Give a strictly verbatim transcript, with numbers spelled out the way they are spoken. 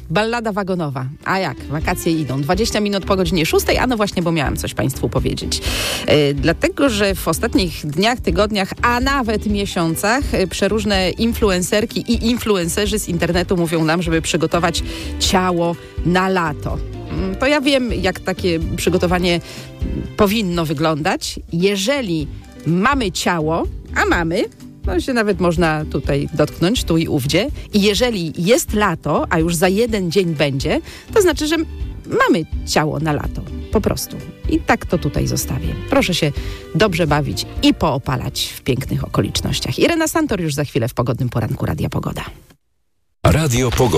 ballada wagonowa. A jak? Wakacje idą. dwadzieścia minut po godzinie szóstej, a no właśnie, bo miałam coś Państwu powiedzieć. Yy, dlatego, że w ostatnich dniach, tygodniach, a nawet miesiącach yy, przeróżne influencerki i influencerzy z internetu mówią nam, żeby przygotować ciało na lato. Yy, to ja wiem, jak takie przygotowanie powinno wyglądać. Jeżeli mamy ciało, a mamy, no się nawet można tutaj dotknąć, tu i ówdzie. I jeżeli jest lato, a już za jeden dzień będzie, to znaczy, że mamy ciało na lato. Po prostu. I tak to tutaj zostawię. Proszę się dobrze bawić i poopalać w pięknych okolicznościach. Irena Santor już za chwilę w pogodnym poranku Radia Pogoda. Radio Pogoda.